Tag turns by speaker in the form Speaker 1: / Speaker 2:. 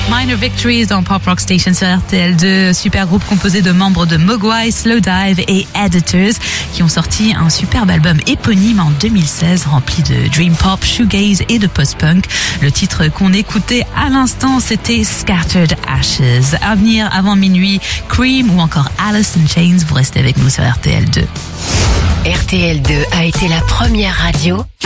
Speaker 1: Minor Victories dans Pop Rock Station sur RTL2, super groupe composé de membres de Mogwai, Slowdive et Editors qui ont sorti un superbe album éponyme en 2016 rempli de dream pop, shoegaze et de post-punk. Le titre qu'on écoutait à l'instant, c'était Scattered Ashes. À venir avant minuit, Cream ou encore Alice in Chains. Vous restez avec nous sur RTL2.
Speaker 2: RTL2 a été la première radio